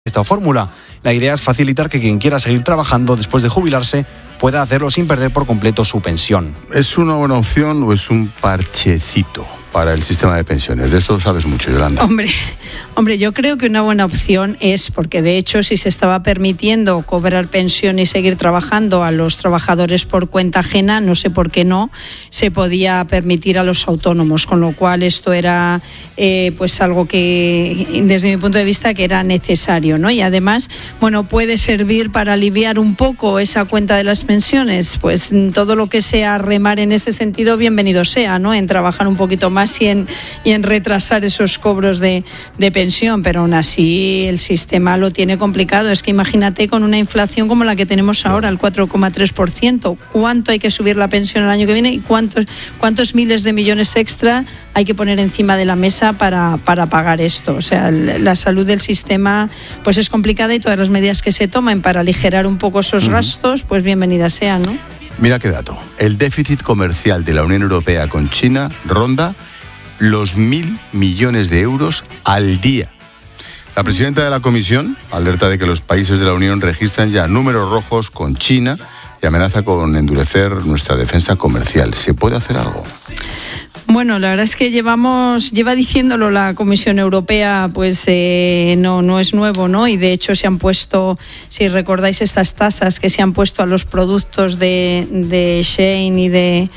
esta fórmula. La idea es facilitar que quien quiera seguir trabajando después de jubilarse pueda hacerlo sin perder por completo su pensión. ¿Es una buena opción o es un parchecito para el sistema de pensiones? De esto sabes mucho, Yolanda. Hombre, yo creo que una buena opción es, porque de hecho si se estaba permitiendo cobrar pensión y seguir trabajando a los trabajadores por cuenta ajena, no sé por qué no se podía permitir a los autónomos, con lo cual esto era pues algo que desde mi punto de vista que era necesario, ¿no? Y además, bueno, puede servir para aliviar un poco esa cuenta de las pensiones, pues todo lo que sea remar en ese sentido, bienvenido sea, ¿no? En trabajar un poquito más y en retrasar esos cobros de pensión, pero aún así el sistema lo tiene complicado. Es que imagínate con una inflación como la que tenemos ahora, el 4,3%, ¿cuánto hay que subir la pensión el año que viene y cuántos miles de millones extra hay que poner encima de la mesa para pagar esto? O sea, la salud del sistema pues es complicada y todas las medidas que se tomen para aligerar un poco esos gastos, pues bienvenidas sean, ¿no? Mira qué dato. El déficit comercial de la Unión Europea con China ronda los 1.000 millones de euros al día. La presidenta de la Comisión alerta de que los países de la Unión registran ya números rojos con China y amenaza con endurecer nuestra defensa comercial. ¿Se puede hacer algo? Bueno, la verdad es que lleva diciéndolo la Comisión Europea, pues no es nuevo, ¿no? Y de hecho se han puesto, si recordáis estas tasas que se han puesto a los productos de Shein y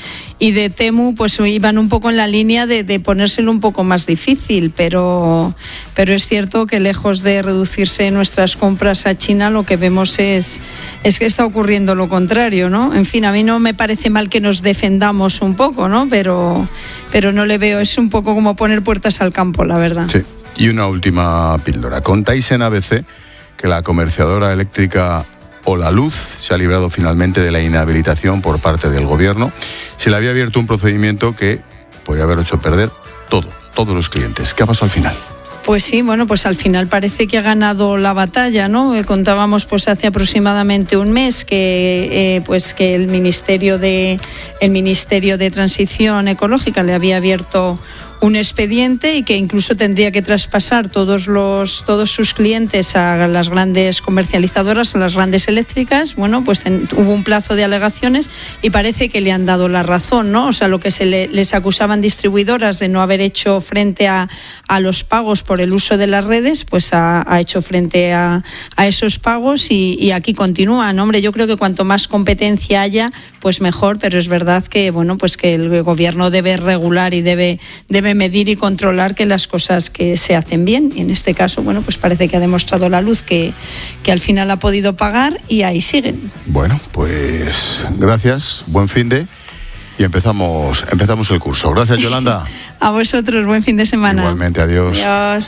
de Temu, pues iban un poco en la línea de ponérselo un poco más difícil, pero es cierto que lejos de reducirse nuestras compras a China, lo que vemos es que está ocurriendo lo contrario, ¿no? En fin, a mí no me parece mal que nos defendamos un poco, ¿no? Pero no le veo, es un poco como poner puertas al campo, la verdad. Sí, y una última píldora. Contáis en ABC que la comerciadora eléctrica Holaluz se ha librado finalmente de la inhabilitación por parte del gobierno. Se le había abierto un procedimiento que podía haber hecho perder todos los clientes. ¿Qué ha pasado al final? Pues sí, bueno, pues al final parece que ha ganado la batalla, ¿no? Contábamos pues hace aproximadamente un mes que el Ministerio de Transición Ecológica le había abierto un expediente y que incluso tendría que traspasar todos sus clientes a las grandes comercializadoras, a las grandes eléctricas. Bueno, pues hubo un plazo de alegaciones y parece que le han dado la razón, ¿no? O sea, lo que les acusaban distribuidoras de no haber hecho frente a los pagos por el uso de las redes, pues ha hecho frente a esos pagos y aquí continúan. Hombre, yo creo que cuanto más competencia haya, pues mejor, pero es verdad que, bueno, pues que el gobierno debe regular y debe medir y controlar que las cosas que se hacen bien. Y en este caso, bueno, pues parece que ha demostrado la luz que al final ha podido pagar y ahí siguen. Bueno, pues gracias, buen finde y empezamos el curso. Gracias, Yolanda. A vosotros, buen fin de semana. Igualmente, adiós. Adiós.